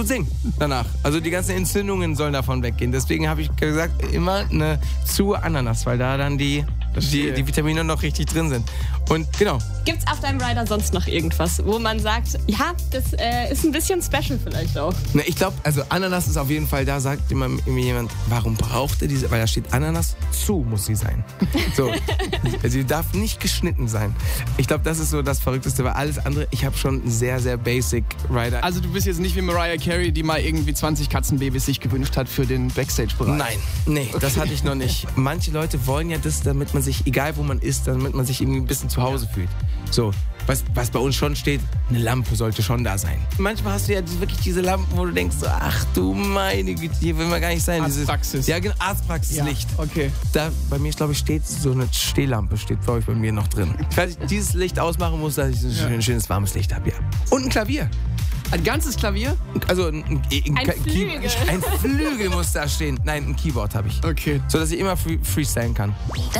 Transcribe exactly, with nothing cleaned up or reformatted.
gut singen danach. Also die ganzen Entzündungen sollen davon weggehen. Deswegen habe ich gesagt, immer eine zu Ananas, weil da dann die, die, die Vitamine noch richtig drin sind. Und genau. Gibt's auf deinem Rider sonst noch irgendwas, wo man sagt, ja, das äh, ist ein bisschen special vielleicht auch? Ne, ich glaube, also Ananas ist auf jeden Fall, da sagt immer irgendwie jemand, warum braucht er diese, weil da steht Ananas, zu muss sie sein. So, sie darf nicht geschnitten sein. Ich glaube, das ist so das Verrückteste, weil alles andere, ich habe schon sehr, sehr basic Rider. Also du bist jetzt nicht wie Mariah Carey, die mal irgendwie zwanzig Katzenbabys sich gewünscht hat für den Backstage-Bereich. Nein, nee, okay. Das hatte ich noch nicht. Manche Leute wollen ja das, damit man sich, egal wo man ist, damit man sich irgendwie ein bisschen zu Hause fühlt. So, was, was bei uns schon steht, eine Lampe sollte schon da sein. Manchmal hast du ja wirklich diese Lampen, wo du denkst, so, ach du meine Güte, hier will man gar nicht sein. Arztpraxis. Ja, genau, Arztpraxislicht. Ja, okay. Da, bei mir, glaube ich, steht so eine Stehlampe, steht, glaube ich, bei mir noch drin. Falls ich dieses Licht ausmachen muss, dass ich so ein ja. schönes, schönes warmes Licht habe, ja. Und ein Klavier. Ein ganzes Klavier? Also ein, ein, ein, ein Flügel. Ein Flügel muss da stehen. Nein, ein Keyboard habe ich. Okay. So, dass ich immer free, freestylen kann.